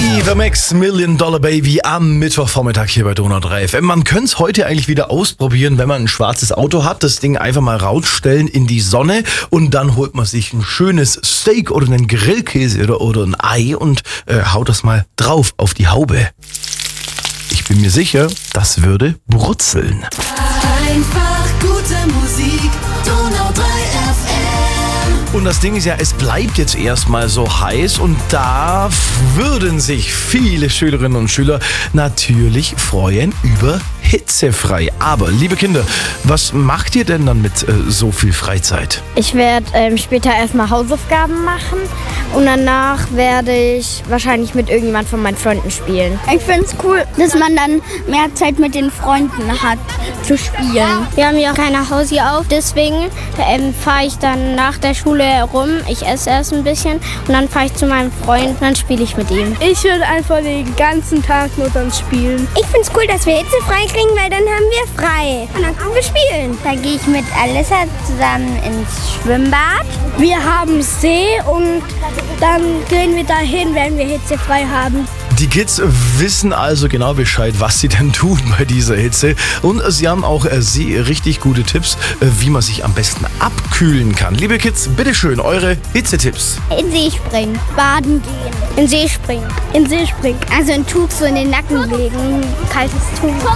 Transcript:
Eva Max, Million Dollar Baby am Mittwochvormittag hier bei Donau 3 FM. Man könnte es heute eigentlich wieder ausprobieren, wenn man ein schwarzes Auto hat, das Ding einfach mal rausstellen in die Sonne und dann holt man sich ein schönes Steak oder einen Grillkäse oder ein Ei und haut das mal drauf auf die Haube. Ich bin mir sicher, das würde brutzeln. Einfach gute Musik, Donau 3 FM. Und das Ding ist ja, es bleibt jetzt erstmal so heiß und da würden sich viele Schülerinnen und Schüler natürlich freuen über hitzefrei. Aber, liebe Kinder, was macht ihr denn dann mit so viel Freizeit? Ich werde später erstmal Hausaufgaben machen und danach werde ich wahrscheinlich mit irgendjemand von meinen Freunden spielen. Ich finde es cool, dass man dann mehr Zeit mit den Freunden hat zu spielen. Wir haben ja auch keine Hausi auf, deswegen fahre ich dann nach der Schule rum. Ich esse erst ein bisschen und dann fahre ich zu meinem Freund und dann spiele ich mit ihm. Ich würde einfach den ganzen Tag nur dann spielen. Ich finde es cool, dass wir hitzefrei kriegen, weil dann haben wir frei. Und dann können wir spielen. Da gehe ich mit Alissa zusammen ins Schwimmbad. Wir haben See und dann gehen wir dahin, wenn wir hitzefrei haben. Die Kids wissen also genau Bescheid, was sie denn tun bei dieser Hitze. Und sie haben auch richtig gute Tipps, wie man sich am besten abkühlen kann. Liebe Kids, bitteschön, eure Hitzetipps. In See springen, baden gehen, In See springen. In See springen. also ein Tuch so in den Nacken legen, kaltes Tuch.